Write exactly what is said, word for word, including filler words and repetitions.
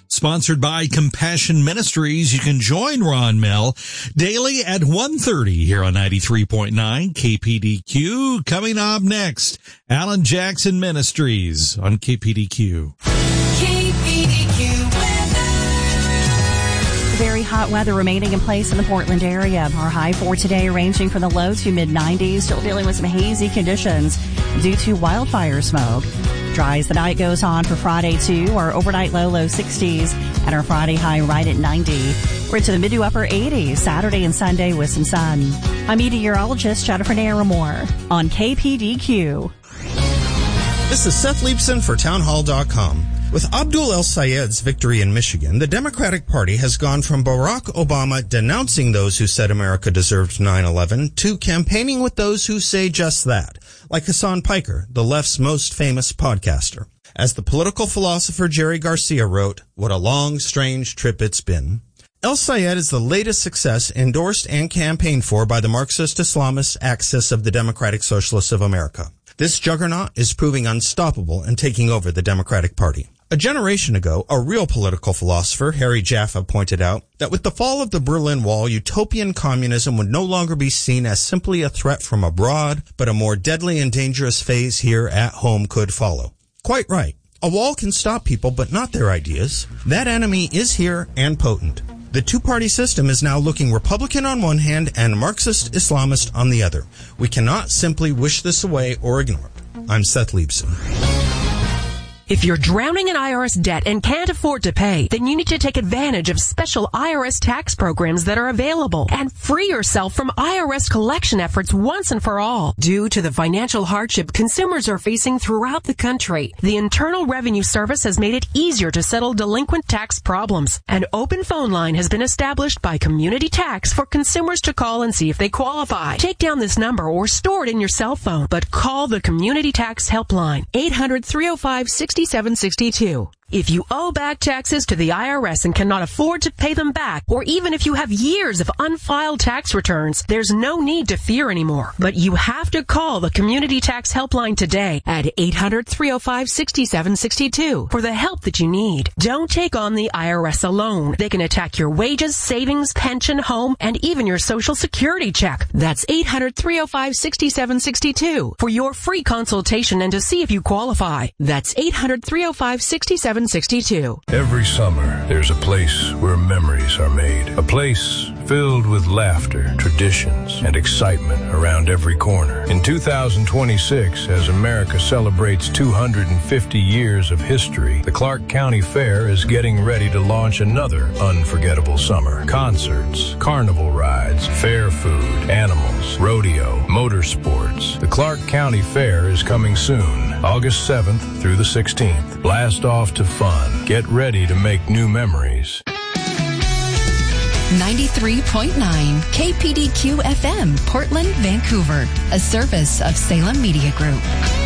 Sponsored by Compassion Ministries. You can join Ron Mel daily at one thirty here on ninety-three point nine K P D Q. Coming up next, Alan Jackson Ministries on K P D Q. K P D Q weather. Very hot weather remaining in place in the Portland area. Our high for today ranging from the low to mid nineties, still dealing with some hazy conditions due to wildfire smoke. Dry as the night goes on for Friday, too. Our overnight low, low sixties, and our Friday high right at ninety. We're into the mid to upper eighties Saturday and Sunday with some sun. I'm meteorologist Jennifer Naramore on K P D Q. This is Seth Leibson for townhall dot com. With Abdul El-Sayed's victory in Michigan, the Democratic Party has gone from Barack Obama denouncing those who said America deserved nine eleven to campaigning with those who say just that, like Hassan Piker, the left's most famous podcaster. As the political philosopher Jerry Garcia wrote, "What a long, strange trip it's been." El-Sayed is the latest success endorsed and campaigned for by the Marxist-Islamist axis of the Democratic Socialists of America. This juggernaut is proving unstoppable and taking over the Democratic Party. A generation ago, a real political philosopher, Harry Jaffa, pointed out that with the fall of the Berlin Wall, utopian communism would no longer be seen as simply a threat from abroad, but a more deadly and dangerous phase here at home could follow. Quite right. A wall can stop people, but not their ideas. That enemy is here and potent. The two-party system is now looking Republican on one hand and Marxist-Islamist on the other. We cannot simply wish this away or ignore it. I'm Seth Leibson. If you're drowning in I R S debt and can't afford to pay, then you need to take advantage of special I R S tax programs that are available and free yourself from I R S collection efforts once and for all. Due to the financial hardship consumers are facing throughout the country, the Internal Revenue Service has made it easier to settle delinquent tax problems. An open phone line has been established by Community Tax for consumers to call and see if they qualify. Take down this number or store it in your cell phone, but call the Community Tax Helpline, eight hundred, three oh five, six seven six two. If you owe back taxes to the I R S and cannot afford to pay them back, or even if you have years of unfiled tax returns, there's no need to fear anymore. But you have to call the Community Tax Helpline today at eight hundred, three oh five, six seven six two for the help that you need. Don't take on the I R S alone. They can attack your wages, savings, pension, home, and even your Social Security check. That's eight hundred, three oh five, six seven six two for your free consultation and to see if you qualify. That's eight hundred, three oh five, six seven six two. Every summer, there's a place where memories are made. A place filled with laughter, traditions, and excitement around every corner. In two thousand twenty-six, as America celebrates two hundred fifty years of history, the Clark County Fair is getting ready to launch another unforgettable summer. Concerts, carnival rides, fair food, animals, rodeo, motorsports. The Clark County Fair is coming soon, August seventh through the sixteenth. Blast off to fun. Get ready to make new memories. ninety-three point nine K P D Q F M, Portland, Vancouver, a service of Salem Media Group.